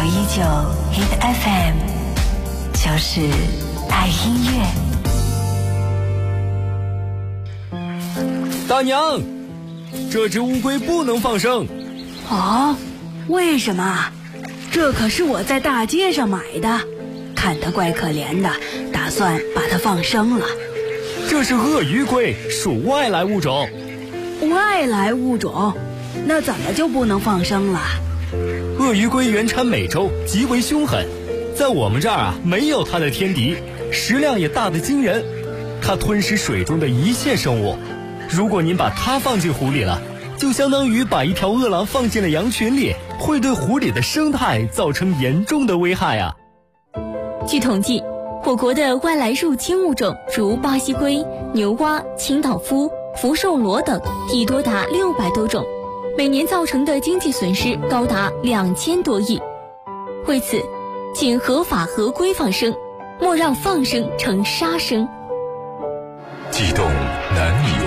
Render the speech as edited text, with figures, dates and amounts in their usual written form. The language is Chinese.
Hit FM， 就是爱音乐。 大娘，这只乌龟不能放生。 哦，为什么？这可是我在大街上买的，看它怪可怜的，打算把它放生了。 这是鳄鱼龟，属外来物种。 外来物种？那怎么就不能放生了？ 鳄鱼龟原产美洲，极为凶狠，在我们这儿啊，没有它的天敌，食量也大得惊人。它吞噬水中的一切生物，如果您把它放进湖里了，就相当于把一条饿狼放进了羊群里，会对湖里的生态造成严重的危害啊。 据统计，我国的外来入侵物种如巴西龟、牛蛙、清道夫、福寿螺等已多达600多种，每年造成的经济损失高达2000多亿。为此，请合法合规放生，莫让放生成杀生。 悸动男女